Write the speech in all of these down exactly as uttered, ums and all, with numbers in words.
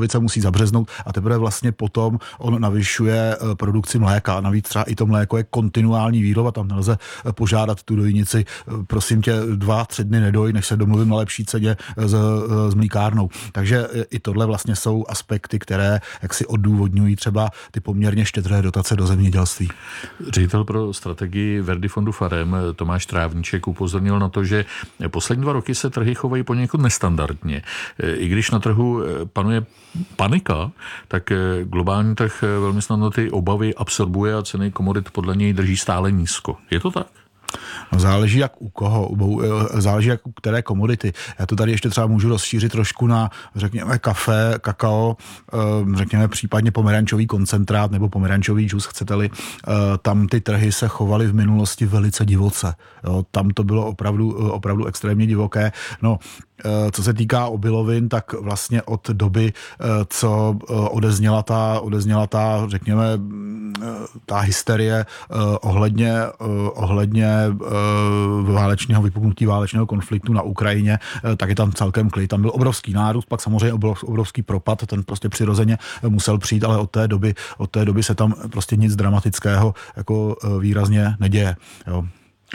šokovice musí zabřeznout a teprve vlastně potom on navyšuje produkci mléka. Navíc třeba i to mléko je kontinuální výroba, tam nelze požádat tu dojnici, prosím tě, dva, tři dny nedoj, než se domluvím na lepší ceně s, s mlíkárnou. Takže i tohle vlastně jsou aspekty, které jak si odůvodňují třeba ty poměrně štědré dotace do zemědělství. Ředitel pro strategii Verdi fondu farem Tomáš Trávníček upozornil na to, že poslední dva roky se trhy chovají poněkud nestandardně. I když na trhu panuje panika, tak globální trh velmi snadno ty obavy absorbuje a ceny komodit podle něj drží stále nízko. Je to tak? No, záleží jak u koho, záleží jak u které komodity. Já to tady ještě třeba můžu rozšířit trošku na, řekněme, kafe, kakao, řekněme případně pomerančový koncentrát nebo pomerančový džus, chcete-li. Tam ty trhy se chovaly v minulosti velice divoce. Jo, tam to bylo opravdu, opravdu extrémně divoké. No, co se týká obilovin, tak vlastně od doby, co odezněla ta, odezněla ta, řekněme, ta hysterie ohledně, ohledně válečného vypuknutí válečného konfliktu na Ukrajině, tak je tam celkem klid. Tam byl obrovský nárůst, pak samozřejmě obrovský propad, ten prostě přirozeně musel přijít, ale od té doby, od té doby se tam prostě nic dramatického jako výrazně neděje. Jo.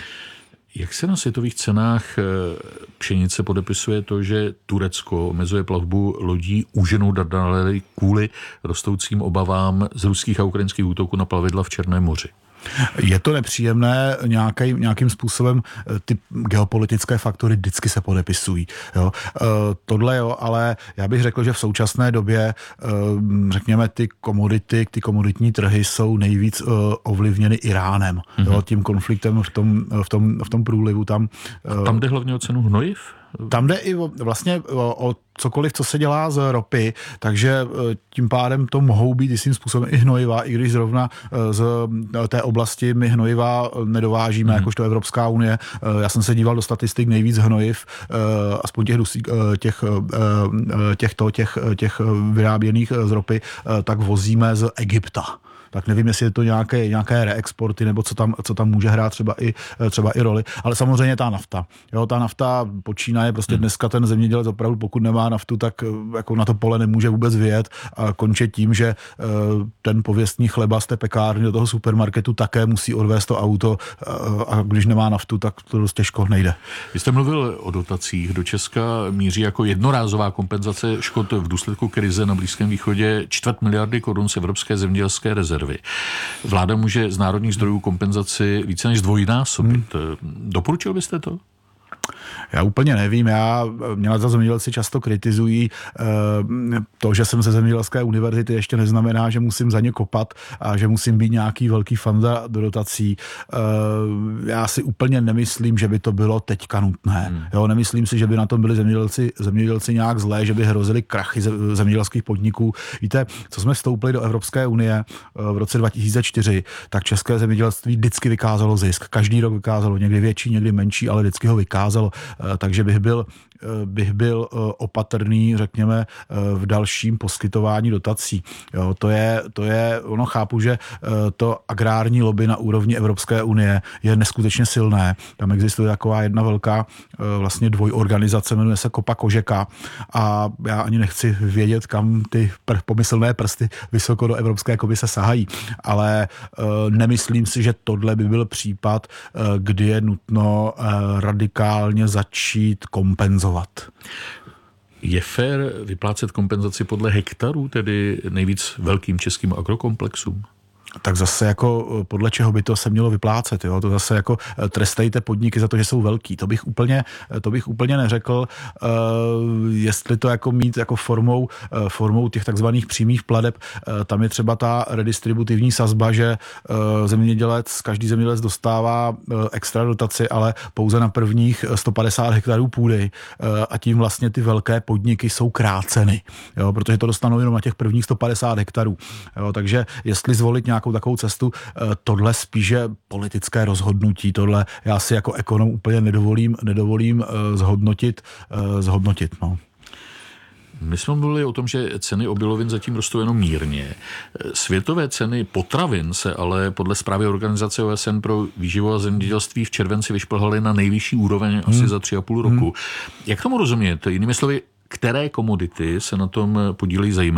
Jak se na světových cenách pšenice podepisuje to, že Turecko omezuje plavbu lodí úženou Dardanely kvůli rostoucím obavám z ruských a ukrajinských útoků na plavidla v Černém moři? Je to nepříjemné, nějaký, nějakým způsobem ty geopolitické faktory vždycky se podepisují. Jo. E, tohle jo, ale já bych řekl, že v současné době, e, řekněme, ty komodity, ty komoditní trhy jsou nejvíc e, ovlivněny Iránem. Mm-hmm. Jo, tím konfliktem v tom, v tom, v tom průlivu. Tam, e, tam jde hlavně o cenu hnojiv? Tam jde i o, vlastně o, o cokoliv, co se dělá z ropy, takže tím pádem to mohou být jistým způsobem i hnojiva, i když zrovna z té oblasti my hnojiva nedovážíme, hmm. jakožto Evropská unie. Já jsem se díval do statistik, nejvíc hnojiv, aspoň těch, těch, těchto, těch, těch vyráběných z ropy, tak vozíme z Egypta. Tak nevím, jestli je to nějaké, nějaké reexporty, nebo co tam, co tam může hrát třeba i, třeba i roli. Ale samozřejmě ta nafta. Jo, ta nafta počínaje, prostě dneska ten zemědělec opravdu, pokud nemá naftu, tak jako na to pole nemůže vůbec vyjet a končí tím, že ten pověstný chleba z té pekárny do toho supermarketu také musí odvést to auto a když nemá naftu, tak to dost těžko nejde. Vy jste mluvil o dotacích. Do Česka míří jako jednorázová kompenzace škod v důsledku krize na Blízkém východě čtvrt miliardy korun z Evropské zemědělské rezervy. Vláda může z národních zdrojů kompenzaci více než dvojnásobit. Hmm. Doporučil byste to? Já úplně nevím, já, mě za zemědělci často kritizují to, že jsem ze zemědělské univerzity, ještě neznamená, že musím za ně kopat a že musím být nějaký velký fanda do dotací. Já si úplně nemyslím, že by to bylo teďka nutné. Hmm. Jo, nemyslím si, že by na tom byli zemědělci, zemědělci nějak zlé, že by hrozili krachy zemědělských podniků. Víte, co jsme vstoupili do Evropské unie v roce dva tisíce čtyři, tak české zemědělství vždycky vykázalo zisk. Každý rok vykázalo, někdy větší, někdy menší, ale vždycky ho vykázalo. Takže bych byl, bych byl opatrný, řekněme, v dalším poskytování dotací. Jo, to je, to je, ono chápu, že to agrární lobby na úrovni Evropské unie je neskutečně silné. Tam existuje taková jedna velká vlastně dvojorganizace, jmenuje se Kopa Kožeka a já ani nechci vědět, kam ty pr- pomyslné prsty vysoko do Evropské komise sahají, ale nemyslím si, že tohle by byl případ, kdy je nutno radikálně začít kompenzovat. Je fér vyplácet kompenzaci podle hektarů, tedy nejvíc velkým českým agrokomplexům? Tak zase jako podle čeho by to se mělo vyplácet, jo? To zase jako trestejte podniky za to, že jsou velký. To bych úplně, to bych úplně neřekl, uh, jestli to jako mít jako formou, uh, formou těch takzvaných přímých plateb. Uh, tam je třeba ta redistributivní sazba, že uh, zemědělec, každý zemědělec dostává uh, extra dotaci, ale pouze na prvních sto padesát hektarů půdy uh, a tím vlastně ty velké podniky jsou kráceny, jo? Protože to dostanou jenom na těch prvních sto padesát hektarů. Jo? Takže jestli zvolit nějakou takovou cestu, tohle spíše politické rozhodnutí, tohle já si jako ekonom úplně nedovolím, nedovolím zhodnotit, zhodnotit, no. My jsme mluvili o tom, že ceny obilovin zatím rostou jenom mírně. Světové ceny potravin se ale podle zprávy organizace O S N pro výživu a zemědělství v červenci vyšplhaly na nejvyšší úroveň hmm. asi za tři a půl roku. Hmm. Jak tomu rozumět? Jinými slovy, které komodity se na tom podílejí zejména?